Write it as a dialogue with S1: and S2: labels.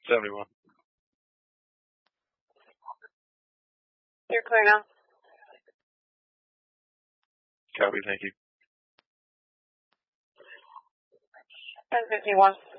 S1: 71.
S2: You're clear now.
S1: Copy, thank you.
S2: 1051.